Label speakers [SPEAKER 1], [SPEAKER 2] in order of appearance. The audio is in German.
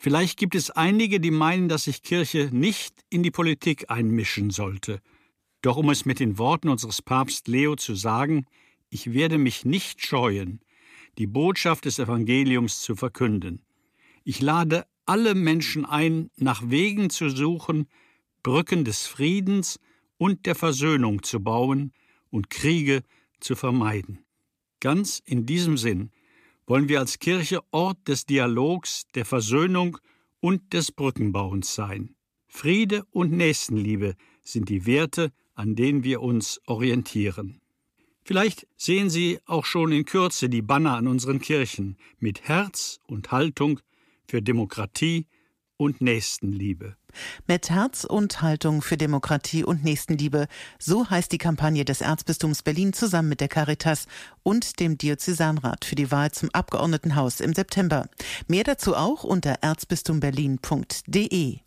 [SPEAKER 1] Vielleicht gibt es einige, die meinen, dass sich Kirche nicht in die Politik einmischen sollte. Doch um es mit den Worten unseres Papst Leo zu sagen: Ich werde mich nicht scheuen, die Botschaft des Evangeliums zu verkünden. Ich lade alle Menschen ein, nach Wegen zu suchen, Brücken des Friedens und der Versöhnung zu bauen und Kriege zu vermeiden. Ganz in diesem Sinn wollen wir als Kirche Ort des Dialogs, der Versöhnung und des Brückenbauens sein. Friede und Nächstenliebe sind die Werte, an denen wir uns orientieren. Vielleicht sehen Sie auch schon in Kürze die Banner an unseren Kirchen mit Herz und Haltung für Demokratie und Nächstenliebe.
[SPEAKER 2] Mit Herz und Haltung für Demokratie und Nächstenliebe, so heißt die Kampagne des Erzbistums Berlin zusammen mit der Caritas und dem Diözesanrat für die Wahl zum Abgeordnetenhaus im September. Mehr dazu auch unter erzbistumberlin.de.